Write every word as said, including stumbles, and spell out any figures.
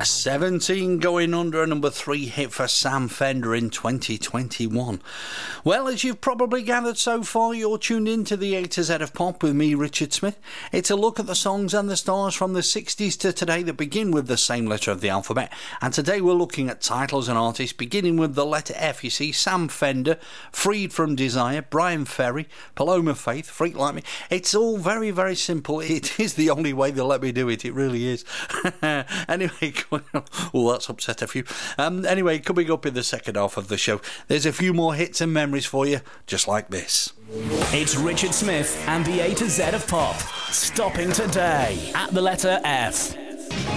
seventeen going under, a number three hit for Sam Fender in twenty twenty-one. Well, as you've probably gathered so far, you're tuned in to the A to Z of Pop with me, Richard Smith. It's a look at the songs and the stars from the sixties to today that begin with the same letter of the alphabet. And today we're looking at titles and artists beginning with the letter F. You see, Sam Fender, Freed from Desire, Brian Ferry, Paloma Faith, Freak Like Me. It's all very, very simple. It is the only way they'll let me do it. It really is. Anyway, oh, that's upset a few. Um, anyway, coming up in the second half of the show, there's a few more hits and memories for you, just like this. It's Richard Smith and the A to Z of Pop. Stopping today at the letter F.